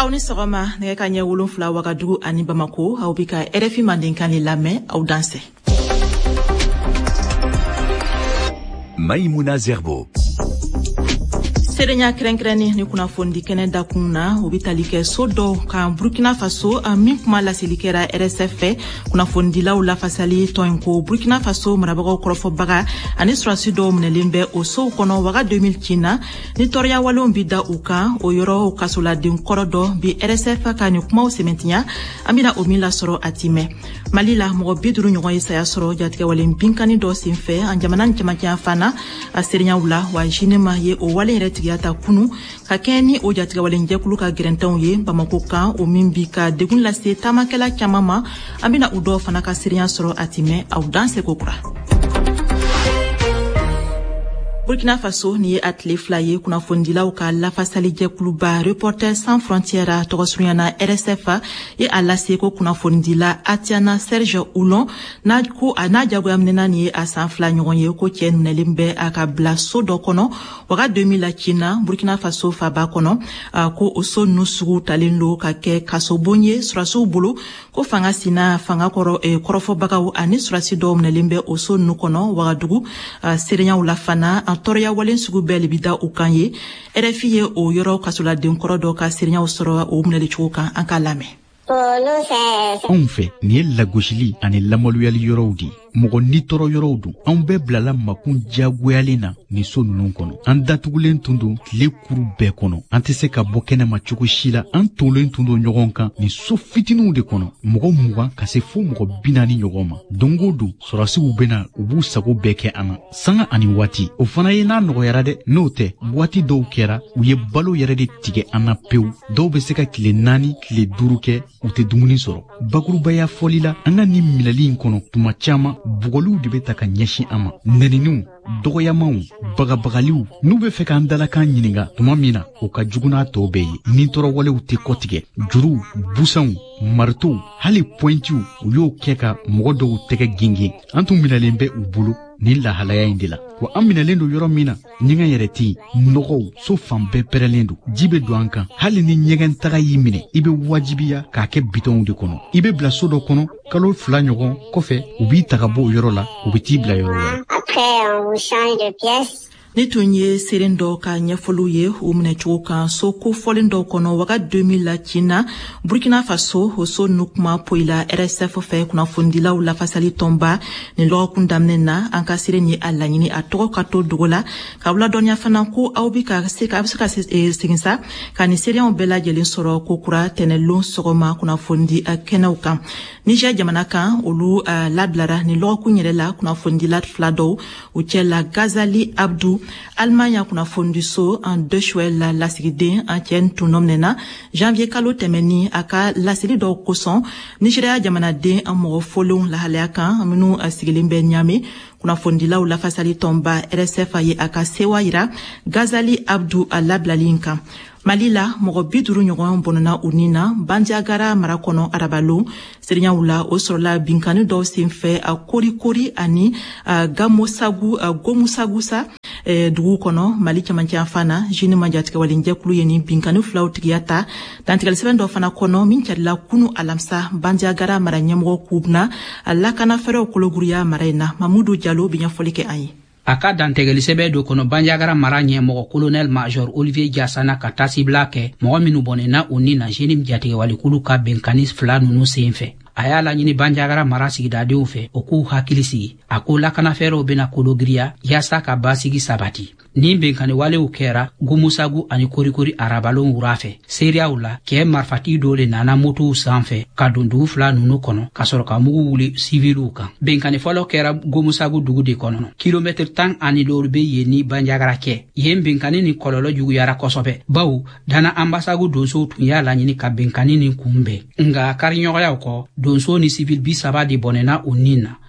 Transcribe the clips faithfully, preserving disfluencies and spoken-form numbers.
aw ni sɔgɔma nɛgɛ ka ɲɛ wolonfila Wagadugu ani Bamako aw bi ka R F I Mandenkan le lamɛn aw danse. Maïmouna Zerbo. Serenya krenkreni ni kunnafoni kɛnɛ dakun na o bi tali kɛ so dɔ kan Burkina Faso a min kuma laseli kɛra R S F fɛ kunnafoni dilaw lafasali tɔn ko Burkina Faso marabagaw kɔrɔfɔbaga ani surasi dɔw minɛlen bɛ o sow kɔnɔ waga deux mille kina ni tɔɔrɔya walew bi da u kan o yɔrɔ kasoladen kɔrɔ dɔ bi R S F ka ni kumaw sɛmɛntiya an bɛna o min lasɔrɔ a timɛ Mali la mɔgɔ bi duuru ɲɔgɔn ye saya sɔrɔ jatigɛwale binkani dɔ senfɛ an jamana ni cɛmancɛ fana a serenyaw la wa jinema ye o wale yɛrɛ tigiyata kunu ka kɛ ni o jatigɛwale jɛkulu ka gɛrɛntɛnw ye Bamako kan o min bi ka degun lase taamakɛla caman ma an bɛna u dɔw fana ka serenya sɔrɔ a timɛ aw danse kokura. Burkina Faso ni ye a tile fila ye kunnafonidilaw ka lafasali jɛkuluba Reporters sans frontières tɔgɔsurunyana R S F ye a lase ko kunnafonidila Atiana Serge Oulon n'a ko a n'a jagoya minɛna ni ye a san fila ɲɔgɔn ye ko cɛ minɛlen bɛ a ka bila so dɔ kɔnɔ waga deux mille kina Burkina Faso faba kɔnɔ ko o so ninnu sugu talen do ka kɛ kasobon ye surasiw bolo ko fanga sina fanga kɔrɔ kɔrɔfɔbagaw ani surasi dɔw minɛlen bɛ o so ninnu kɔnɔ Wagadugu serenyaw la fana tɔɔrɔya walen sugu bɛɛ le bi da u kan ye R F I ye o yɔrɔ kasoladen kɔrɔ dɔ ka serenyaw sɔrɔ o minɛli cogo kan an ka lamɛn. Anw fɛ nin ye lagosili ani lamaloyali yɔrɔw di mɔgɔ ni tɔɔrɔ yɔrɔw dun anw bɛɛ bilala makun diyagoyalen na ni so ninnu kɔnɔ an datugulen tun don tile kuru bɛɛ kɔnɔ an tɛ se ka bɔ kɛnɛma cogo si la an tolen tun don ɲɔgɔn kan ni so fitininw de kɔnɔ mɔgɔ mugan ka se fo mɔgɔ bi naani ɲɔgɔn ma don o don sɔrɔsiw bɛna u b'u sago bɛɛ kɛ an na sanga ani waati o fana ye n'a nɔgɔyara dɛ n'o tɛ waati dɔw kɛra u ye balo yɛrɛ de tigɛ an na pewu dɔw bɛ se ka tile naani tile duuru kɛ u tɛ dumuni sɔrɔ bakurubaya fɔli la an ka nin minɛli in kɔnɔ tuma caman bugɔliw de bɛ ta ka ɲɛsin an ma nɛniniw dɔgɔyamaw bagabagaliw n'u bɛ fɛ k'an dalakan ɲininka tuma min na o ka jugu n'a tɔw bɛɛ ye ni tɔɔrɔwalew tɛ kɔtigɛ juruw busanw maritow hali pɔintiw u y'o kɛ ka mɔgɔ dɔw tɛgɛ genge an tun minɛlen bɛ u bolo ni lahalaya in de la wa an minɛlen do yɔrɔ min na ɲɛgɛn yɛrɛ tɛ yen nɔgɔw so fan bɛɛ pɛrɛlen do ji bɛ don an kan hali ni ɲɛgɛn taga y'i minɛ i bɛ wajibiya k'a kɛ bitɔnw de kɔnɔ i bɛ bila so dɔ kɔnɔ kalo fila ɲɔgɔn kɔfɛ u b'i ta ka bɔ o yɔrɔ la u bɛ t'i bila yɔrɔ wɛrɛ. Ni tun ye seren dɔw ka ɲɛfɔliw ye o minɛcogo kan so kofɔlen dɔw kɔnɔ waga deux mille kina Burkina Faso o so ninnu kuma poyila R S F fɛ kunnafonidilaw lafasali tɔnba ni lɔgɔkun daminɛ na an ka seren ye a laɲini a tɔgɔ ka to dogo la ka ladɔnya fana ko aw bi ka se ka se ka segin sa ka ni serenyaw bɛɛ lajɛlen sɔrɔ ko kura tɛnɛlon sɔgɔma kunnafonidi kɛnɛw kan Niger jamana kan olu labilara ni lɔgɔkun yɛrɛ la kunnafonidila fila dɔw u cɛ la Gazali Abdou Allemagne a kunnafoni so en deux choix la lasigiden an cɛ tun nɔminɛna janvier kalo tɛmɛni a ka laseli dɔw kosɔn Nigeria jamanaden an mɔgɔ fɔlenw lahalaya kan minnu sigilen bɛ Niamey kunnafonidilaw lafasali tɔnba R S F a ye a ka sewa yira Gazali Abdou a labilali kan Mali la mɔgɔ bi duuru ɲɔgɔn bɔnna u ni na Bandiagara mara kɔnɔ arabalo serenyaw la o sɔrɔla binkani dɔw senfɛ a korikori ani gamosagu gomusagusa dugu kɔnɔ Mali cɛmancɛ fana jini majatigɛwalen jɛkulu ye ni binkani filaw tigiya ta dantigɛli sɛbɛn dɔ fana kɔnɔ min carila kunu alamisa Bandiagara mara ɲɛmɔgɔ kubna a lakana fɛrɛw kologuruya mara in na Mamudu Jalo bi ɲɛfɔli kɛ an ye. A ka dantigɛli sɛbɛn do kɔnɔ Bandiagara mara ɲɛmɔgɔ colonel major Olivier Diasana ka tasibila kɛ mɔgɔ minnu bɔnɛna u ni na jeni jatigɛwalikulu ka bɛnkani fila ninnu senfɛ. A y'a laɲini Bandiagara mara sigidadenw fɛ o k'u hakili sigi a ko lakanafɛɛrɛw bena kologiriya yaasa ka basigi sabati ni bɛnkaniwalew kɛra Gomusagu ani korikori arabalon wura fɛ seeriyaw la kɛ marifati dɔ le nana motow sanfɛ ka don dugu fila ninnu kɔnɔ ka sɔrɔ ka mugu wuli siviliw kan bɛnkani fɔlɔ kɛra Gomusagu dugu de kɔnɔ kilomɛtiri tan ani dɔɔru be yen ni Bandiagara kɛ yen bɛnkani ni kɔlɔlɔ juguyara kosɛbɛ bawo dana ambasagu donsow tun y'a laɲini ka bɛnkani ni kunbɛn nga kariɲɔgɔnyaw kɔ donso ni civil bi saba de bɔnɛna u nin na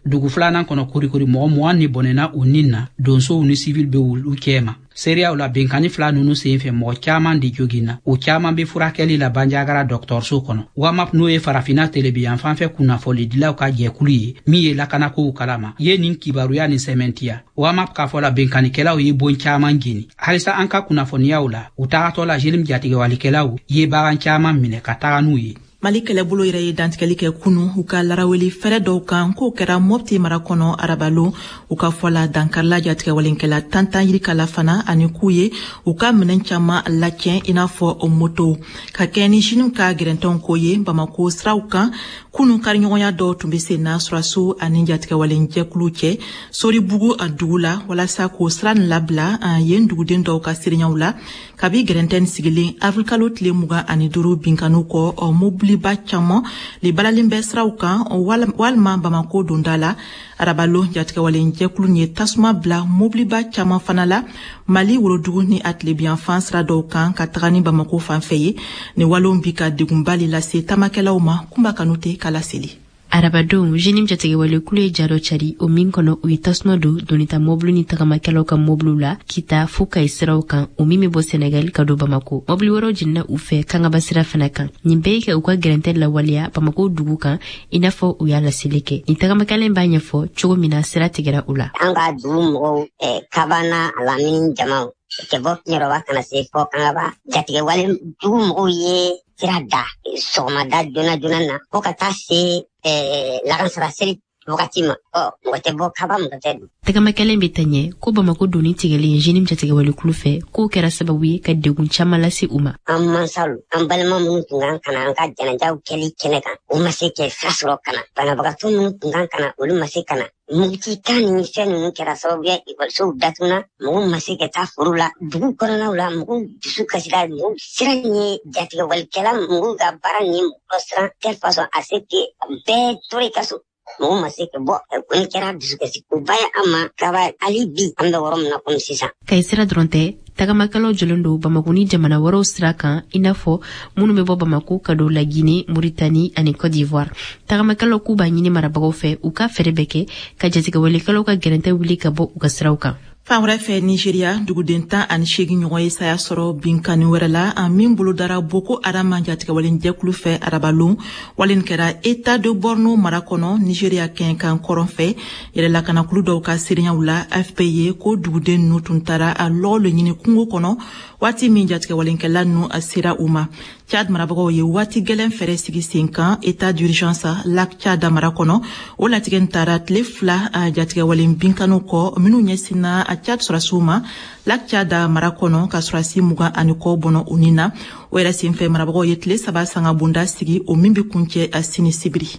dugu filanan kɔnɔ kurikuri mɔgɔ mugan ni bɔnɛna u nin na donsow ni civil be olu kɛma seriyaw la benkani fila nunu sen fɛ mɔgɔ caman de joginna o caman be furakɛli la banjagara dɔgɔtɔrɔso kɔnɔ wamap n'o ye farafina telebiyan fan fɛ kunnafolidilaw ka jɛkulu ye min ye lakanakow kalama ye nin kibaruya ni sɛmɛntiya wamap k'a fɔ la benkanikɛlaw ye bon caman jeni halisa an ka kunnafoniyaw la u tagatɔ la jenim jatigɛwalikɛlaw ye bagan caman minɛ ka taga n'u ye Mali kɛlɛbolo yɛrɛ ye dantigɛli kɛ kunu u ka laraweli fɛrɛ dɔw kan k'o kɛra Mopti mara kɔnɔ arabalo u ka fɔla dankarila jatigɛwalenkɛla tantan yirikala fana ani k'u ye u ka minɛn caman lacɛn i n'a fɔ o moto ka kɛ ni jiniw ka gɛrɛntɔn ko ye Bamako siraw kan kunu kariɲɔgɔnya dɔw tun be sen na suraso ani jatigɛwalenjɛkulu cɛ Soribugu a dugu la walasa k'o sira nin labila yen duguden dɔw ka siriɲaw la kabi gɛrɛntɛn sigilen afrikalo tile mugan ani duuru binkanu kɔ o mobili ba caman le balalen bɛ siraw kan walima Bamako donda la arabalo jatigɛwalenjɛkulu ye tasuma bila mobiliba caman fana la Mali worodugu ni atlebiyan fan sira dɔw kan ka taga ni Bamako fanfɛ ye ni walon bi ka degunbali lase tamakɛlaw ma kumba kanute kala seli Arabadon, jenim jatigɛwale kulu ye jaro cari o min kɔnɔ u ye tasuma don donita mobili ni tagamakɛlaw ka mobiliw la kita fo ka siraw kan o min be bɔ Senegal ka don Bamako. Mobili wɛrɛw jenina u fɛ kangaba sira fana kan. Nin bɛɛ kɛ u ka gɛrɛntɛ lawaleya Bamako dugu kan i n'a fɔ u y'a laseli kɛ. Ni tagamakɛla b'a ɲɛfɔ cogo min na sira tigɛra u la. An ka dugu mɔgɔw kabana alamini jamaw kɛ bɔ Kiɲɛrɔba kana se fɔ kangaba jatigɛwale dugu mɔgɔw ye sira da sɔgɔmada joona joona na fo ka taa se lakansara seli wagati ma mɔgɔ tɛ bɔ kaba mɔgɔ tɛ don. Tagamakɛla bɛ ta ɲɛ ko Bamako doni tigɛlen jenim jatigɛwale kulu fɛ k'o kɛra sababu ye ka degun caman lase u ma. An mansaw an balima minnu tun kan kana an ka janajaw kɛli kɛnɛ kan u ma se kɛ sira sɔrɔ kana banabagatɔ minnu tun kan kana olu ma se kana mugutikan ni fɛn ninnu kɛra sababu ye ekɔlisow datuna mɔgɔw ma se ka taa foro la dugu kɔnɔnaw la mɔgɔw dusu kasira mɔgɔw siran ye jatigɛwalikɛla mɔgɔw ka baara ni mɔgɔ siran telle façon à ce que bɛɛ tora i ka so mɔgɔw ma se ka bɔ kɔni kɛra dusukasi o ba ye an ma kaba hali bi an bɛ yɔrɔ min na komi sisan. Kayi sira dɔrɔn tɛ tagamakɛlaw jɔlen don Bamako ni jamana wɛrɛw sira kan i n'a fɔ minnu bɛ bɔ Bamako ka don la Guinée, Mauritanie ani Côte d'Ivoire. Tagamakɛlaw k'u b'a ɲini marabagaw fɛ u ka fɛrɛ bɛɛ kɛ ka jatigɛwalekɛlaw ka gɛrɛntɛ wuli ka bɔ u ka siraw kan. Fan wɛrɛ fɛ Nigeria duguden tan ani seegin ɲɔgɔn ye saya sɔrɔ binkani wɛrɛ la a min bolo dara Boko Haram jatigɛwalenjɛkulu fɛ arabalon walen kɛra État de Borno mara kɔnɔ Nigeria kɛnkan kɔrɔn fɛ yɛrɛlakanakulu dɔw ka seereyaw la A F P ye ko duguden nu tun tara a lɔgɔ ɲini kungo kɔnɔ waati min jatigɛwalenkɛla nu a sera u ma. Chad marabagaw ye waati gɛlɛn fɛrɛ sigi sen kan État d'urgence lac Chad mara kɔnɔ o latigɛ tara tile fila a jatigɛwalen binkanu kɔ minnu ɲɛsinna a Chad sɔrɔsiw ma lac Chad mara kɔnɔ ka sɔrɔsi mugan ani kɔ bɔnɔ u ni na o yɛrɛ senfɛ marabagaw ye tile saba sanga bonda sigi o min bi kuncɛ a sini sibiri.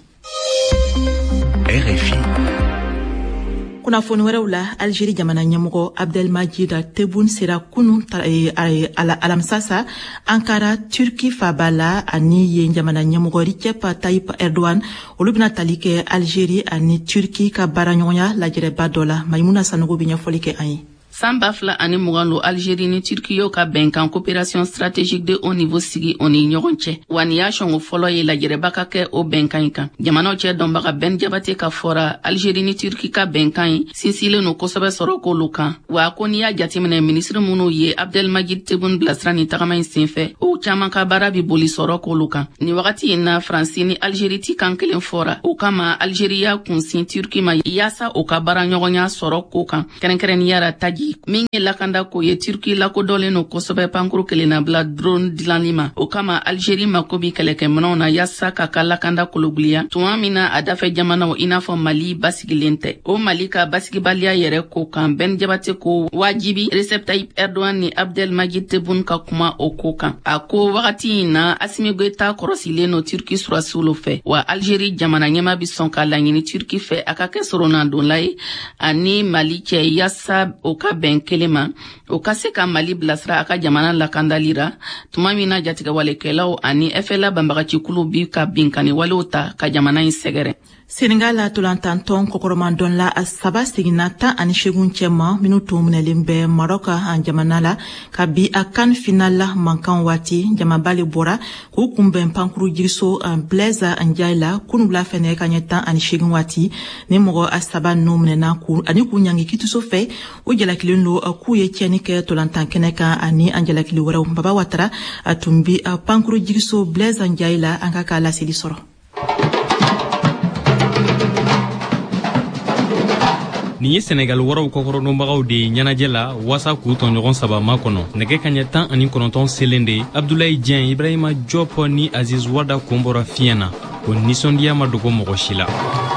R F I kunnafoni wɛrɛw la Algérie jamana ɲɛmɔgɔ Abdelmajid Tebboune sera kunu alamsasa Ankara Turki faba la ani yen jamana ɲɛmɔgɔ Recep Tayyip Erdogan olu bɛna tali kɛ Algérie ani Turki ka baaraɲɔgɔnya lajɛrɛba dɔ la Maimuna Sanogo bɛ ɲɛfɔli kɛ an ye. San ba fila ani mugan lo Algérie ni Turkiyo ka bɛnkan coopération stratégique de haut niveau sigi o ni ɲɔgɔn cɛ wa ni y'a sɔngo fɔlɔ ye lajɛrɛba ka kɛ o bɛnkan in kan. Jamanaw cɛ dɔnbaga Ben Jabate ka fɔra Algérie ni Turki ka bɛnkan in sinsilen no kosɛbɛ sɔrɔ k'olu kan wa ko n'i y'a jateminɛ ministre minnu ye Abdelmajid Tebboune bilasira ni tagama in senfɛ o caman ka baara bi boli sɔrɔ k'olu kan. Ni wagati in na Faransi ni Algérie ti kan kelen fɔra o kama Algérie y'a kunsin Turki ma yaasa o ka baaraɲɔgɔnya sɔrɔ ko kan kɛrɛnkɛrɛnniyara taji min ye lakanda ko ye Turki lakodɔlen no kosɛbɛ pankuru kelen na bila drone dilanli ma o kama Algérie mako bi kɛlɛkɛminɛw na yaasa ka ka lakanda kolobuliya tuma min na a dafɛ jamanaw i n'a fɔ Mali basigilen tɛ o Mali ka basigibaliya yɛrɛ ko kan Ben Jabate ko wajibi Recep Tayyip Erdogan ni Abdelmajid Tebboune ka kuma o ko kan a ko wagati in na Assimi Goïta kɔrɔsilen no Turki surasiwolo fɛ wa Algérie jamana ɲɛma bi sɔn ka laɲini Turki fɛ a ka kɛ sorona donla ye ani Mali cɛ yaasa o ka bɛn kelema o ka se ka Mali bilasira a ka jamana lakandalira tuma min na jatigɛwalekɛlaw ani F L A banbagacikulu bi ka binkani walew ta ka jamana in sɛgɛrɛ. Senegal la tolantanton kokoromandon la saba siginata ani shegun chema minutu mnelimbe Maroka an jamanala kabi akan final la mankan wati jamabali bora ku kumbe pankuru jirso an blaza anjaila kunula fene kanyeta ani shegun wati ne mogo asaba no mnena ku ani kunyangi kitu sofe o jela kilino ku ye cheni ke tolantan keneka ani anjela kiliwara baba watara atumbi pankuru jirso blaza anjaila angaka la silisoro. Ni Senegal waraw kokoronobagaw de ɲɛnajɛ la wasa k'u tɔɲɔgɔn saba makɔnɔ nɛgɛ kaɲɛ tan ani kɔnɔntɔn selen de Abdoulaye Dieng Ibrahima Diop ni Aziz Wada kun bɔra fiɲɛ na o nisɔndiya ma dogo mɔgɔ si la.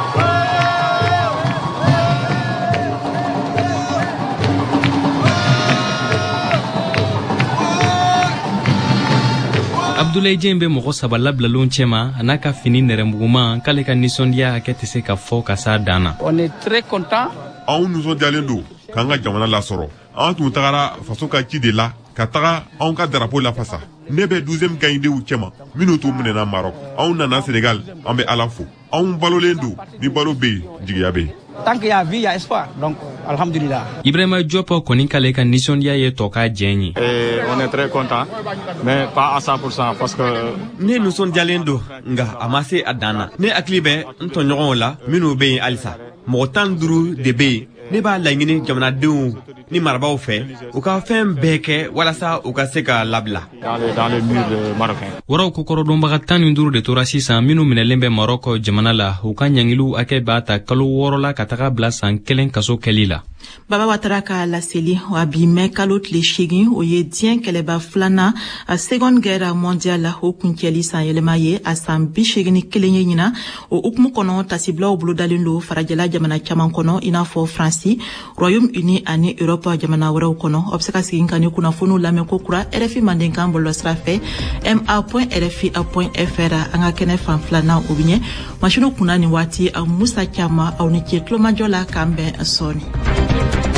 Abdoulaye Dieng be mɔgɔ saba labilalon cɛma a n'a ka fini nɛrɛmuguma k'ale ka nisɔndiya hakɛ tɛ se ka fɔ ka s'a dan na. On est très content. Anw nisɔndiyalen don k'an ka jamana lasɔrɔ. An tun tagara faso ka ci de la ka taga anw ka drapeau lafasa. Ne bɛ douzième gagndew cɛma minnu t'u minɛna Maroc. Anw nana Sénégal an bɛ Ala fo. Anw balolen don ni balo bɛ yen jigiya bɛ yen. Tant qu'il y a vie, il y a espoir. Donc, alhamdulillah. Ibrahima Diop kɔni k'ale ka nisɔndiya ye tɔ k'a jɛn ye. On est très content, mais pas à cent pour cent parce que ne nisɔndiyalen don nka a ma se a dan na. Ne hakili bɛ n tɔɲɔgɔnw la minnu bɛ yen halisa. Mɔgɔ tan duuru de bɛ yen. Ne b'a laɲini jamanadenw ni marabaaw fɛ u ka fɛn bɛɛ kɛ walasa u ka se ka labila. Dans les, dans les murs de Marocains. Waraw kokɔrɔdonbaga tan ni duuru de tora sisan minnu minɛlen bɛ Maroc jamana la u ka ɲangiliw hakɛ b'a ta kalo wɔɔrɔ la ka taga bila san kelen kaso kɛli la. Baba Watara ka laseli wa bi mɛ kalo tile segin o ye diɲɛ kɛlɛba filanan a seconde guerre mondiale la o kuncɛli san yɛlɛma ye a san bi segin ni kelen ye ɲina o hukumu kɔnɔ tasibilaw bolodalen don farajɛla jamana caman kɔnɔ i n'a fɔ Fransi, Royaume-Uni ani Europe jamana wɛrɛw kɔnɔ o bɛ se ka segin ka ni kunnafoniw lamɛn ko kura R F I Mandenkan bɔlɔsira fɛ m a point r f i point f r an ka kɛnɛ fan filanan o bi ɲɛ masinu kunna ni waati Musa Caama aw ni ce tulomajɔ la k'an bɛn sɔɔni.